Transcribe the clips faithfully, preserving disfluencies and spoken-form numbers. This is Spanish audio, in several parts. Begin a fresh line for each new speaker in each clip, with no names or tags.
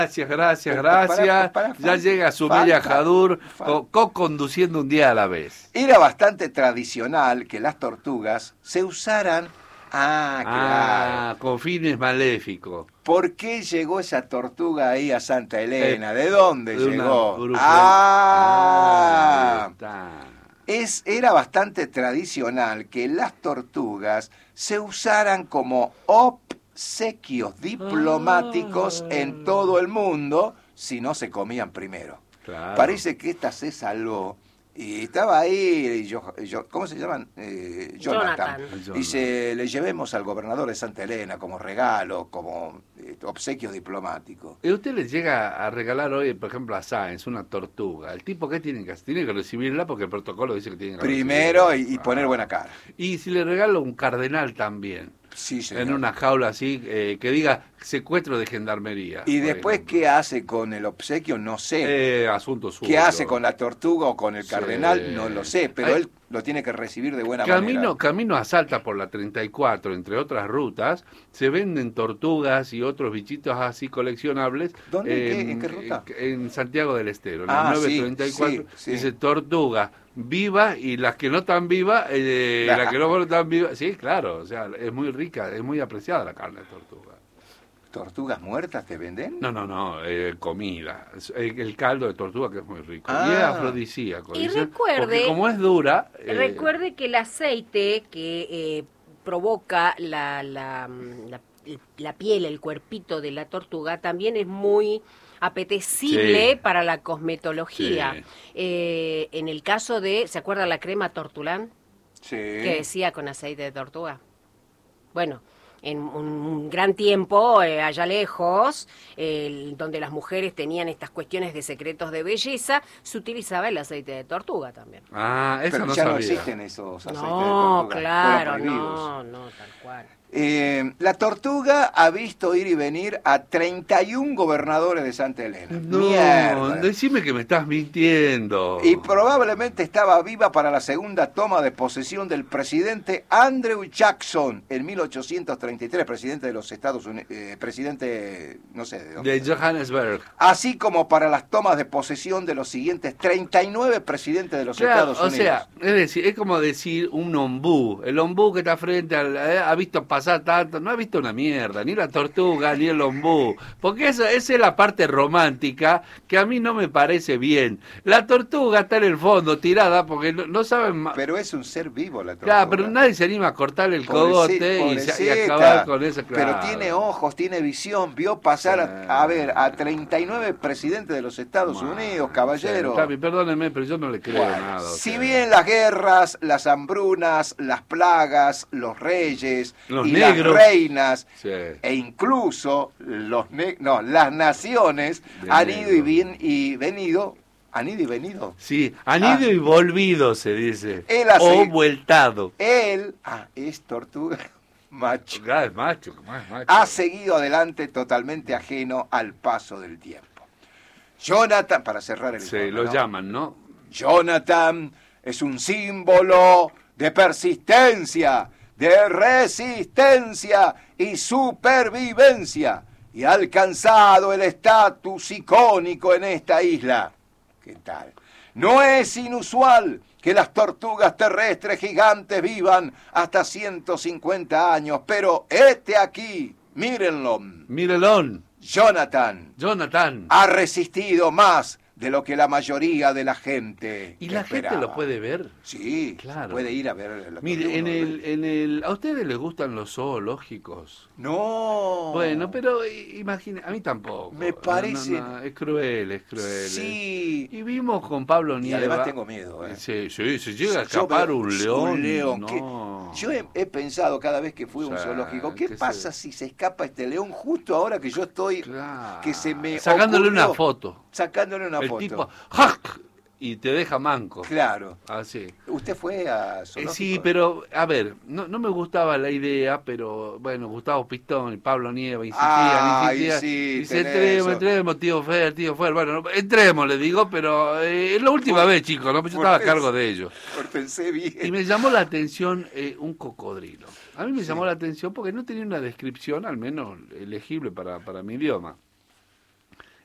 Gracias, gracias, gracias.
Para, para,
ya llega Sumelia
falta,
Jadur
falta.
co-conduciendo un día a la vez.
Era bastante tradicional que las tortugas se usaran. Ah, claro.
Ah, con fines maléficos.
¿Por qué llegó esa tortuga ahí a Santa Elena?
Eh,
¿De dónde
de
llegó?
Una,
Ah,
ah, está.
Es, era bastante tradicional que las tortugas se usaran como obsequios diplomáticos
Ah.
en todo el mundo si no se comían primero.
Claro.
Parece que esta se salvó y estaba ahí, yo, yo, ¿cómo se llaman? Eh, Jonathan.
Jonathan.
Dice, le llevemos al gobernador de Santa Elena como regalo, como eh, obsequio diplomático.
Y usted le llega a regalar hoy, por ejemplo, a Sáenz una tortuga. ¿El tipo qué tiene que hacer? Tiene que recibirla porque el protocolo dice que tiene que
Primero
recibirla.
y, y poner buena cara.
Y si le regalo un cardenal también,
Sí, señor.
en una jaula así, eh, que diga secuestro de gendarmería.
Y
por
después,
ejemplo.
¿qué hace con el obsequio? No sé.
Eh, asunto suyo.
¿Qué hace con la tortuga o con el
Sí.
cardenal? No lo sé, pero
Ay,
él lo tiene que recibir de buena
Camino,
manera.
camino a Salta por la treinta y cuatro, entre otras rutas, se venden tortugas y otros bichitos así coleccionables.
¿Dónde? ¿En qué- en qué ruta?
En Santiago del Estero, en
Ah,
la
sí,
nueve treinta y cuatro.
sí, sí.
Dice tortuga viva y las que no están vivas, eh,
Claro.
las que no están vivas. Sí, claro, o sea, es muy rica, es muy apreciada la carne de tortuga.
¿Tortugas muertas te venden?
No, no, no, eh, comida. El, el caldo de tortuga que es muy rico.
Ah.
Y es afrodisíaco.
Y
dicen,
recuerde-
porque como es dura... eh,
Recuerde que el aceite que eh, provoca la, la, la, la piel, el cuerpito de la tortuga, también es muy apetecible
Sí.
para la cosmetología.
Sí.
Eh, en el caso de, ¿se acuerda la crema Tortulán?
Sí.
Que decía con aceite de tortuga. Bueno, en un gran tiempo, eh, allá lejos, eh, donde las mujeres tenían estas cuestiones de secretos de belleza, se utilizaba el aceite de tortuga también.
Ah, eso
Pero
no
ya
sabía.
no existen esos aceites de
No,
tortuga.
claro,
Fueron prohibidos.
no, no, tal cual.
Eh, la tortuga ha visto ir y venir a treinta y un gobernadores de Santa Elena.
No,
Mierda.
decime que me estás mintiendo.
Y probablemente estaba viva para la segunda toma de posesión del presidente Andrew Jackson en mil ochocientos treinta y tres, presidente de los Estados Unidos, eh, presidente, no sé de dónde.
De Johannesburg.
Así como para las tomas de posesión de los siguientes treinta y nueve presidentes de los
Claro,
Estados
o
Unidos.
sea, es decir, es como decir un ombú. El ombú que está frente al, eh, ha visto pasar tanto, no ha visto una mierda, ni la tortuga, ni el ombú. Porque eso, esa es la parte romántica que a mí no me parece bien. La tortuga está en el fondo, tirada, porque no, no saben más.
Pero es un ser vivo la tortuga.
Claro, pero nadie se anima a cortarle el cogote y, se- y
Pobrecita.
acabar con eso.
Pero
Claro.
tiene ojos, tiene visión, vio pasar a, a ver a treinta y nueve presidentes de los Estados
Bueno,
Unidos, caballero.
sí, perdónenme, pero yo no le creo
Bueno,
nada. o
si
sea.
bien las guerras, las hambrunas, las plagas, los reyes
Los
y
negros.
las reinas
Sí.
e incluso los ne- no, las naciones
De
han
negro.
ido y, bien, y venido, han ido y venido.
Sí, han
Ah.
ido y volvido, se dice.
Él hace-
O vueltado.
Él, ah, es tortuga macho,
Ah, es macho, más macho.
ha seguido adelante totalmente ajeno al paso del tiempo. Jonathan, para cerrar el
Sí,
informe,
lo
¿no?
llaman, ¿no?
Jonathan es un símbolo de persistencia, de resistencia y supervivencia, y ha alcanzado el estatus icónico en esta isla. ¿Qué tal? No es inusual que las tortugas terrestres gigantes vivan hasta ciento cincuenta años, pero este aquí, mírenlo,
Mirelón,
Jonathan
Jonathan.
ha resistido más de lo que la mayoría de la gente
¿Y la gente
esperaba.
lo puede ver?
Sí,
Claro.
se puede ir a ver la
Mire,
tortuga,
en
¿no?
el, en el, ¿a ustedes les gustan los zoológicos?
No.
Bueno, pero imagine, a mí tampoco.
Me
No,
parece-
no, no, es cruel, es cruel.
Sí.
Y vimos con Pablo
Y
Nieva.
además tengo miedo, ¿eh?
Sí, sí, se llega a
Yo
escapar
veo-
un león.
Un león.
no.
que- yo he, he pensado cada vez que fui a un
Sí,
zoológico, ¿qué
que
pasa
se-
si se escapa este león justo ahora que yo estoy
Claro.
que se me
Sacándole
ocurrió?
una foto.
Sacándole una
El
foto.
tipo, ¡jac! Y te deja manco.
Claro.
Así.
¿Usted fue a
Eh,
zoológico?
sí, pero, a ver, no, no me gustaba la idea, pero, bueno, Gustavo Pistón y Pablo Nieva insistían,
Ay,
insistían.
sí,
Dice,
tenés
entremos,
eso.
entremos, tío Fer, tío Fer. Bueno, no, entremos, le digo, pero eh, es la última
Por-
vez, chicos, ¿no? Pues yo
por
estaba a
pens-
cargo de ellos.
Por pensé bien.
Y me llamó la atención eh, un cocodrilo. A mí me llamó la atención porque no tenía una descripción, al menos legible para, para mi idioma.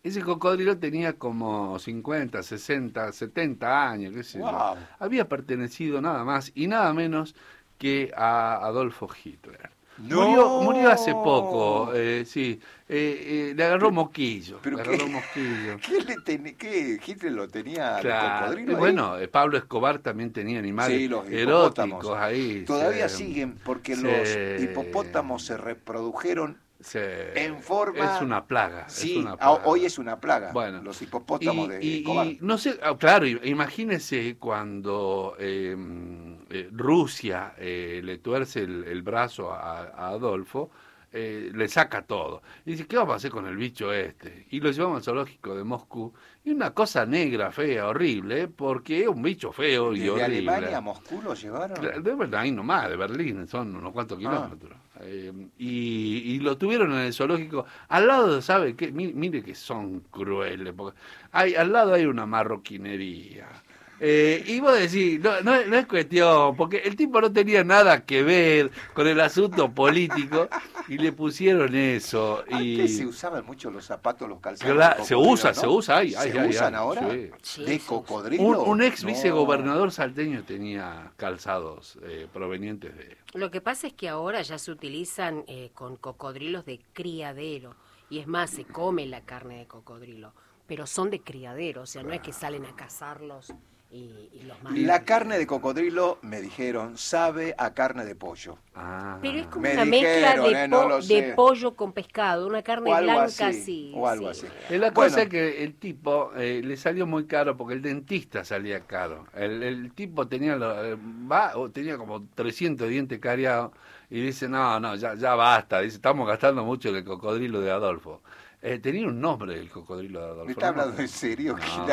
Ese cocodrilo tenía como cincuenta, sesenta, setenta años, qué sé
Wow.
yo. Había pertenecido nada más y nada menos que a Adolfo Hitler.
No.
Murió, murió hace poco, eh, sí. Eh, eh, le agarró moquillo.
¿Pero
le
qué?
agarró mosquillo.
¿Qué, le ten... ¿Qué Hitler lo tenía el
Claro.
cocodrilo ahí?
Bueno, eh, Pablo Escobar también tenía animales
Sí, los
eróticos
hipopótamos.
ahí.
Todavía
se-
siguen porque
se-
los hipopótamos se reprodujeron
se-
en forma...
Es una plaga.
Sí,
es una
a-
plaga.
hoy es una plaga.
Bueno,
Los hipopótamos
y,
de
y-
Escobar.
y no sé, ah, claro, i- imagínese cuando eh, eh, Rusia eh, le tuerce el, el brazo a, a Adolfo, eh, le saca todo. Y dice, ¿qué vamos a hacer con el bicho este? Y lo llevamos al zoológico de Moscú. Y una cosa negra, fea, horrible, porque es un bicho feo y
¿De
horrible.
Alemania a Moscú lo llevaron?
Claro, de verdad, ahí nomás, de Berlín, son unos cuantos kilómetros. Eh, y, y lo tuvieron en el zoológico. Al lado, ¿sabe qué? Mire, mire que son crueles, porque hay, al lado hay una marroquinería. Eh, y vos decís, no, no, es- no es cuestión, porque el tipo no tenía nada que ver con el asunto político y le pusieron eso. Y
Antes se usaban mucho los zapatos, los calzados.
Claro,
de
se
cocodrilo,
usa,
¿no?
se usa, ay, ay,
¿Se
ay,
usan
ay,
ahora?
sí.
Sí,
¿De
se
cocodrilo?
un, un ex
No.
vicegobernador salteño tenía calzados eh, provenientes de...
Lo que pasa es que ahora ya se utilizan eh, con cocodrilos de criadero. Y es más, se come la carne de cocodrilo. Pero son de criadero, o sea, no es que salen a cazarlos y, y los matan.
La carne de cocodrilo, me dijeron, sabe a carne de pollo.
Ah.
Pero es como
Me
una
dijeron,
mezcla de,
eh, no
po-
lo
de
sé.
pollo con pescado, una carne
O algo
blanca
así,
así.
o algo
sí.
así.
Eh, La
Bueno.
cosa es que el tipo eh, le salió muy caro porque el dentista salía caro. El, el tipo tenía lo- eh, va, o tenía como trescientos dientes cariados y dice, no, no, ya, ya basta. Dice, estamos gastando mucho en el cocodrilo de Adolfo. Eh, tenía un nombre el cocodrilo de Adolfo.
¿Me está
¿no?
hablando en serio?
No.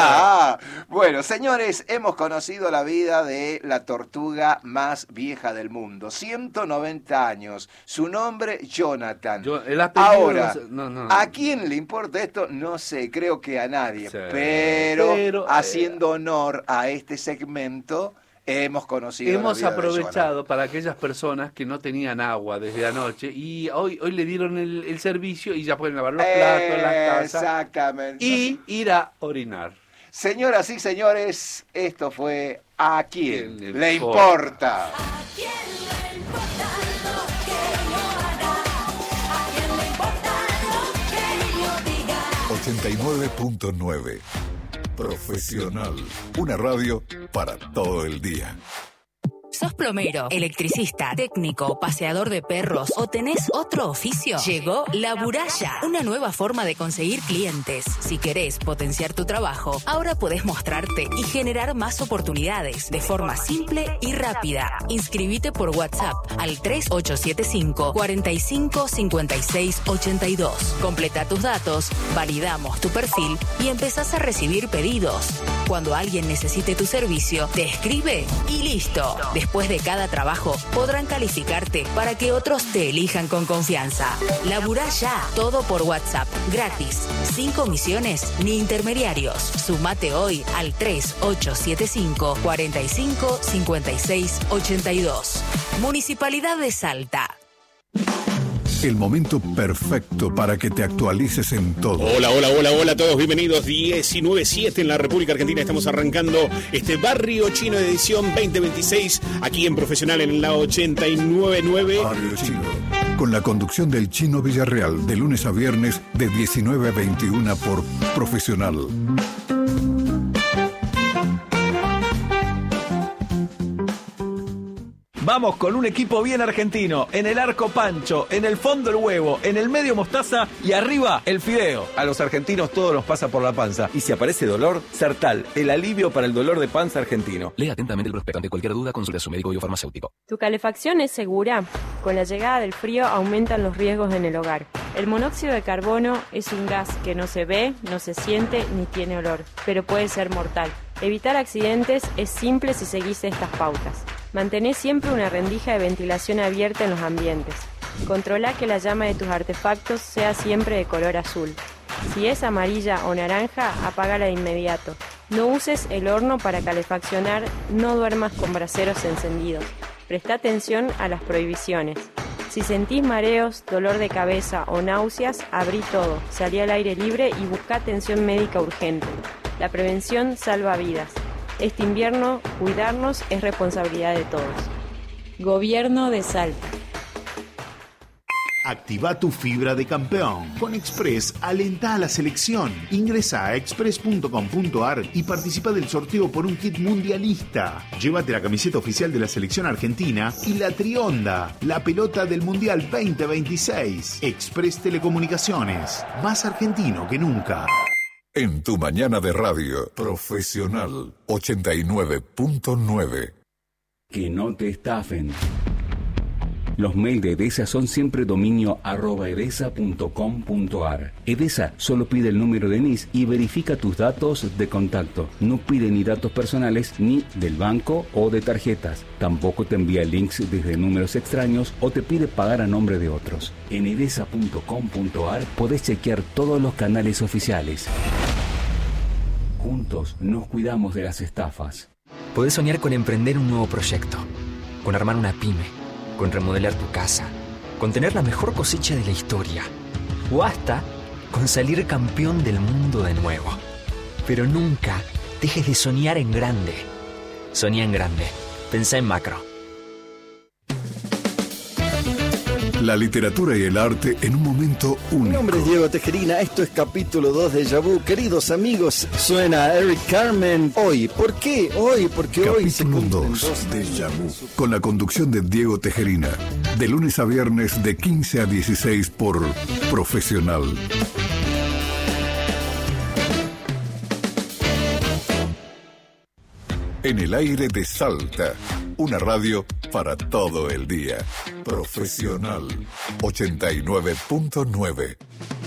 Ah, bueno, señores, hemos conocido la vida de la tortuga más vieja del mundo. ciento noventa años. Su nombre, Jonathan.
Yo- el apellido
Ahora,
no sé- no, no.
¿a quién le importa esto? No sé, creo que a nadie.
Sí,
pero,
pero, eh,
haciendo honor a este segmento, hemos conocido
Hemos
la vida de
aprovechado para aquellas personas que no tenían agua desde anoche y hoy hoy le dieron el, el servicio y ya pueden lavar los platos, las tazas
Exactamente.
y ir a orinar.
Señoras y señores, esto fue ¿A quién
¿Quién
le
le
importa?
¿A quién le importa lo que yo haga? ¿A quién le importa lo que yo diga?
ochenta y nueve punto nueve. Profesional. Una radio para todo el día.
¿Sos plomero, electricista, técnico, paseador de perros o tenés otro oficio? Llegó La Buralla, una nueva forma de conseguir clientes. Si querés potenciar tu trabajo, ahora podés mostrarte y generar más oportunidades de forma simple y rápida. Inscribite por WhatsApp al tres ocho siete cinco, cuatro cinco, cinco seis ocho dos. Completa tus datos, validamos tu perfil y empezás a recibir pedidos. Cuando alguien necesite tu servicio, te escribe y listo. Después de cada trabajo, podrán calificarte para que otros te elijan con confianza. Laburá ya, todo por WhatsApp, gratis, sin comisiones ni intermediarios. Sumate hoy al tres ocho siete cinco, cuatro cinco, cinco seis ocho dos. Municipalidad de Salta.
El momento perfecto para que te actualices en todo.
Hola, hola, hola, hola a todos, bienvenidos. diecinueve siete en la República Argentina. Estamos arrancando este Barrio Chino de edición veinte veintiséis aquí en Profesional en la ochenta y nueve punto nueve.
Barrio Chino. Con la conducción del Chino Villarreal de lunes a viernes de diecinueve a veintiuna por Profesional.
Vamos con un equipo bien argentino. En el arco Pancho, en el fondo el huevo, en el medio mostaza y arriba el fideo. A los argentinos todo nos pasa por la panza. Y si aparece dolor, Sertal, el alivio para el dolor de panza argentino.
Lea atentamente el prospecto. Ante cualquier duda, consulte a su médico y o farmacéutico.
¿Tu calefacción es segura? Con la llegada del frío aumentan los riesgos en el hogar. El monóxido de carbono es un gas que no se ve, no se siente ni tiene olor, pero puede ser mortal. Evitar accidentes es simple si seguís estas pautas. Mantén siempre una rendija de ventilación abierta en los ambientes. Controla que la llama de tus artefactos sea siempre de color azul. Si es amarilla o naranja, apágala de inmediato. No uses el horno para calefaccionar, no duermas con braseros encendidos. Presta atención a las prohibiciones. Si sentís mareos, dolor de cabeza o náuseas, abrí todo, salí al aire libre y buscá atención médica urgente. La prevención salva vidas. Este invierno, cuidarnos es responsabilidad de todos. Gobierno de Salta.
Activa tu fibra de campeón. Con Express, alentá a la selección. Ingresa a express punto com punto ar y participa del sorteo por un kit mundialista. Llévate la camiseta oficial de la selección argentina y la Trionda, la pelota del Mundial veinte veintiséis. Express Telecomunicaciones, más argentino que nunca.
En tu mañana de radio, Profesional ochenta y nueve punto nueve.
Que no te estafen. Los mails de Edesa son siempre dominio arroba edesa punto com punto ar. Edesa solo pide el número de N I S y verifica tus datos de contacto. No pide ni datos personales ni del banco o de tarjetas. Tampoco te envía links desde números extraños o te pide pagar a nombre de otros. En edesa punto com punto ar podés chequear todos los canales oficiales. Juntos nos cuidamos de las estafas.
Podés soñar con emprender un nuevo proyecto, con armar una pyme, con remodelar tu casa, con tener la mejor cosecha de la historia, o hasta con salir campeón del mundo de nuevo. Pero nunca dejes de soñar en grande. Soñá en grande. Pensá en macro.
La literatura y el arte en un momento único.
Mi nombre es Diego Tejerina, esto es capítulo dos de Déjà Vu. Queridos amigos, suena Eric Carmen hoy. ¿Por qué hoy? Porque
Capítulo
hoy se cumplen
dos
dos
de
años.
Déjà Vu, con la conducción de Diego Tejerina, de lunes a viernes de quince a dieciséis por Profesional. En el aire de Salta, una radio para todo el día. Profesional ochenta y nueve punto nueve.